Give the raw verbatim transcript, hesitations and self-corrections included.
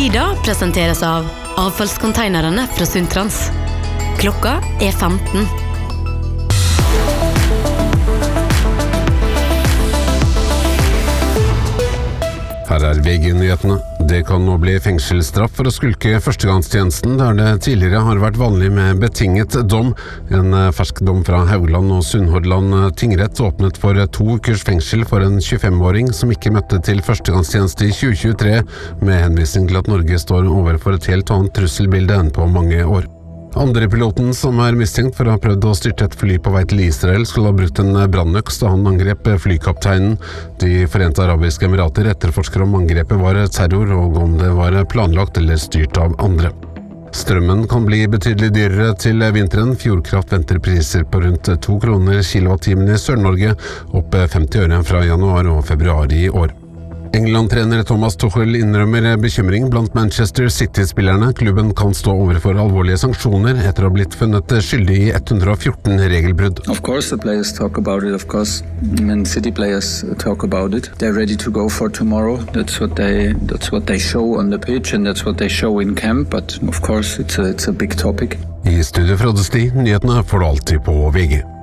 Tida presenteres av avfallskonteinerne fra Sundtrans. Klokka er femten. Her er V G-nyhetene. Det kan nå bli fengselsstraff for å skulke førstegangstjenesten, der det tidligere har vært vanlig med betinget dom. En fersk dom fra Haugland og Sunnhordland tingrett åpnet for to ukers fengsel for en tjuefem-åring som ikke møtte til førstegangstjeneste i tjue tjuetre, med henvisning til at Norge står overfor et helt annet trusselbilde enn på mange år. Andre piloten, som er mistenkt for å ha prøvd å styrte et fly på vei til Israel, skulle ha brukt en brannøks da han angrep flykapteinen. De Forente Arabiske Emirater etterforsker om angrepet var terror, og om det var planlagt eller styrt av andre. Strømmen kan bli betydelig dyrere til vinteren. Fjordkraft venter priser på rundt to kroner kilowattimen i Sør-Norge, opp femti øre fra januar og februar i år. England-trener Thomas Tuchel innrømmer bekymring blant Manchester City-spillerne. Klubben kan stå overfor alvorlige sanksjoner etter å ha blitt funnet skyldig i one hundred fourteen regelbrudd. Of course the players talk about it, of course. Man City players talk about it. They're ready to go for tomorrow. That's what they that's what they show on the pitch and that's what they show in camp, but of course it's a, it's a big topic. I studio fra Odesti, nyhetene får du alltid på V G.